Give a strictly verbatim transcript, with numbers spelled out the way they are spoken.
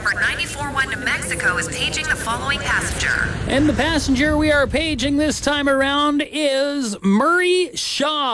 number nine four one New Mexico is paging the following passenger. And the passenger we are paging this time around is Murray Shaw.